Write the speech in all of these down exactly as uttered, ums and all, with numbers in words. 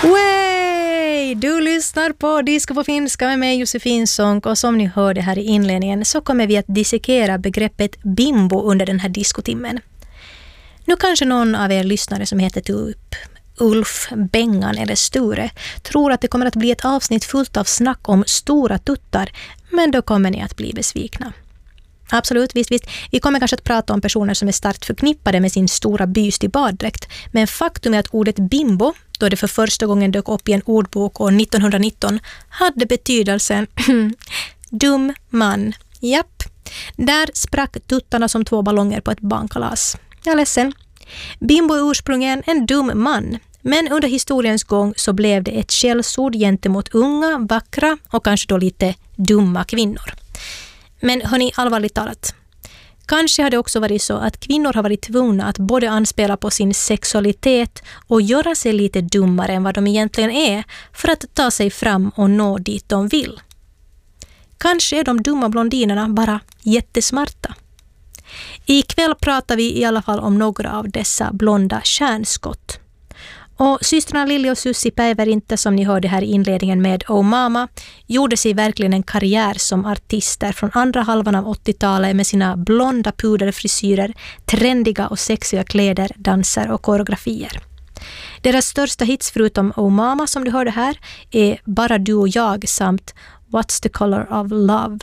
Way! Du lyssnar på Disco på finska med mig Josefin Sonck, och som ni hörde här i inledningen så kommer vi att dissekera begreppet bimbo under den här diskotimmen. Nu kanske någon av er lyssnare som heter typ Ulf, Bengan eller Sture tror att det kommer att bli ett avsnitt fullt av snack om stora tuttar, men då kommer ni att bli besvikna. Absolut, visst, visst. Vi kommer kanske att prata om personer som är starkt förknippade med sin stora byst i baddräkt, men faktum är att ordet bimbo, då det för första gången dök upp i en ordbok år nittonhundranitton, hade betydelsen dum man. Japp, där sprack tuttarna som två ballonger på ett barnkalas. Jag är ledsen. Bimbo är ursprungligen en dum man, men under historiens gång så blev det ett skällsord gentemot unga, vackra och kanske då lite dumma kvinnor. Men hörni, allvarligt talat. Kanske har det också varit så att kvinnor har varit tvungna att både anspela på sin sexualitet och göra sig lite dummare än vad de egentligen är för att ta sig fram och nå dit de vill. Kanske är de dumma blondinerna bara jättesmarta. Ikväll pratar vi i alla fall om några av dessa blonda kärnskott. Och systrarna Lili och Susie Päivärinta, som ni hörde här i inledningen med Oh Mama, gjorde sig verkligen en karriär som artister från andra halvan av åttiotalet med sina blonda puderfrisyrer, trendiga och sexiga kläder, danser och koreografier. Deras största hits förutom Oh Mama, som du hörde här, är Bara du och jag samt What's the color of love.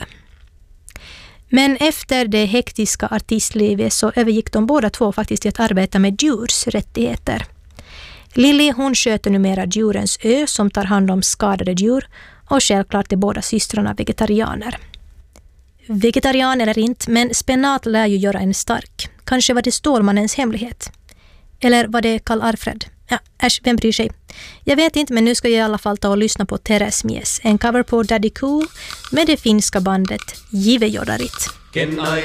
Men efter det hektiska artistlivet så övergick de båda två faktiskt till att arbeta med djurs rättigheter. Lili, hon sköter numera djurens ö som tar hand om skadade djur, och självklart är båda systrarna vegetarianer. Vegetarian eller inte, men spenat lär ju göra en stark. Kanske var det Stålmannens hemlighet. Eller var det Karl Alfred? Ja, äsch, vem bryr sig? Jag vet inte, men nu ska jag i alla fall ta och lyssna på Teräsmies, en cover på Daddy Cool med det finska bandet Jive Jodarit.